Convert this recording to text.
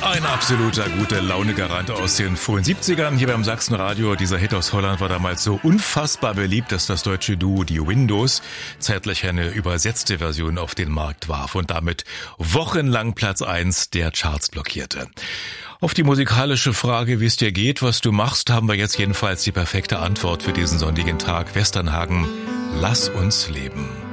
Ein absoluter Gute-Laune-Garant aus den frühen 70ern hier beim Sachsenradio. Dieser Hit aus Holland war damals so unfassbar beliebt, dass das deutsche Duo die Windows zeitlich eine übersetzte Version auf den Markt warf und damit wochenlang Platz 1 der Charts blockierte. Auf die musikalische Frage, wie es dir geht, was du machst, haben wir jetzt jedenfalls die perfekte Antwort für diesen sonnigen Tag. Westernhagen, lass uns leben.